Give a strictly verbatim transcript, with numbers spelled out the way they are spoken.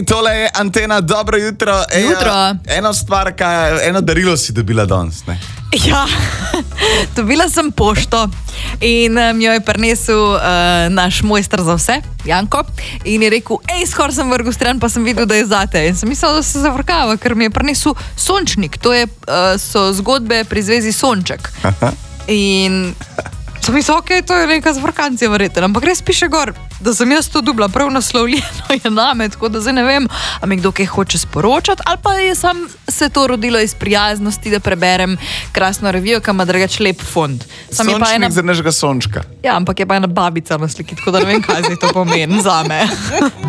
Tole je Antena, dobro jutro. Jutro. E, eno stvar, kaj, eno darilo si dobila danes, ne? Ja, dobila sem pošto in mi jo je prinesel uh, naš mojster za vse, Janko, in je rekel, ej, skoro sem vrgel stran, pa sem videl, da je zate. In sem mislil, da se zavrkava, ker mi je prinesel sončnik. To je, uh, so zgodbe pri zvezi Sonček. In sem mislil, ok, to je neka zvrkancija verjetno, ampak res piše gor, da sem jaz to dobila, prav naslovljeno je name, tako da zdaj ne vem, a mi kdo kaj hoče sporočati, ali pa je sam se to rodilo iz prijaznosti, da preberem krasno revijo, ki ima drugač lep fond. Sam je pa Sončnik ena... za našega sončka. Ja, ampak je pa ena babica na sliki, tako da ne vem, kaj zdaj to pomeni zame.